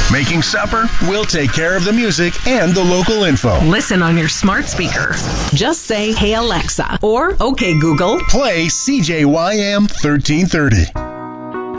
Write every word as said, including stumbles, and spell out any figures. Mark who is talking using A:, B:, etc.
A: Making supper? We'll take care of the music and the local info.
B: Listen on your smart speaker. Just say, "Hey Alexa," or "Okay Google,
A: play C J Y M thirteen thirty."